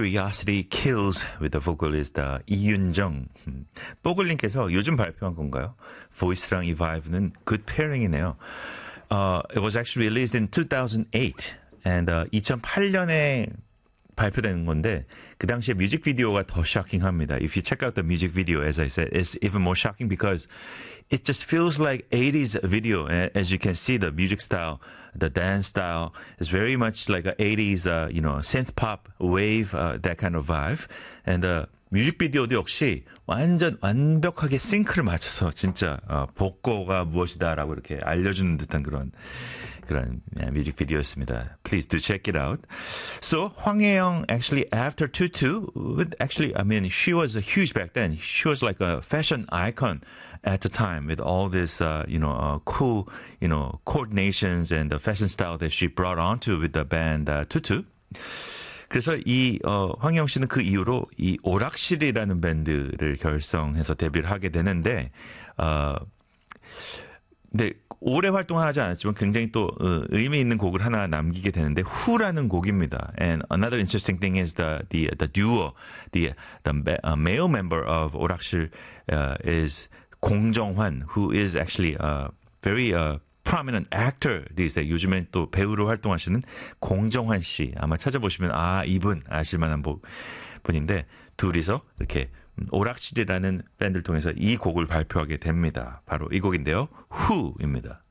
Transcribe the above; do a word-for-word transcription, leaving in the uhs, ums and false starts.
Curiosity Kills with the vocalist uh, 이윤정. 음. 뽀글님께서 요즘 발표한 건가요? 보이스랑 이 바이브는 good pairing이네요. Uh, it was actually released in two thousand eight and uh, 이천팔 년에 발표된 건데 그 당시에 뮤직비디오가 더 쇼킹합니다. If you check out the music video, as I said, it's even more shocking because it just feels like eighties video. As you can see, the music style, the dance style is very much like a eighties, uh, you know, synth pop wave, uh, that kind of vibe. And the 뮤직비디오도 역시 완전 완벽하게 싱크를 맞춰서 진짜 어, 복고가 무엇이다라고 이렇게 알려주는 듯한 그런 그런 yeah, 뮤직비디오였습니다. Please do check it out. So 황혜영 actually after Tutu, actually I mean she was a huge back then. She was like a fashion icon at the time with all this uh, you know uh, cool you know coordinations and the fashion style that she brought onto with the band uh, Tutu. 그래서 이 어, 황혜영 씨는 그 이후로 이 오락실이라는 밴드를 결성해서 데뷔를 하게 되는데 어, 근데 오래 활동하지 않았지만 굉장히 또 어, 의미 있는 곡을 하나 남기게 되는데 Who라는 곡입니다. And another interesting thing is the the the duo, the the uh, male member of 오락실 uh, is 공정환, who is actually a very uh, prominent actor these days. 요즘엔 또 배우로 활동하시는 공정환 씨. 아마 찾아보시면 아 이분 아실만한 분인데 둘이서 이렇게 오락실이라는 밴드를 통해서 이 곡을 발표하게 됩니다. 바로 이 곡인데요. Who입니다.